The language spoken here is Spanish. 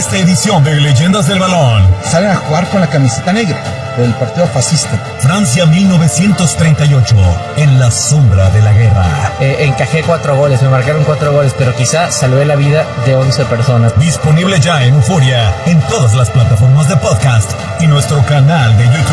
esta edición de Leyendas del Balón. Salen a jugar con la camiseta negra del partido fascista. Francia 1938, en la sombra de la guerra. Encajé 4 goles, me marcaron 4 goles, pero quizá salvé la vida de 11 personas. Disponible ya en Euforia, en todas las plataformas de podcast y nuestro canal de YouTube.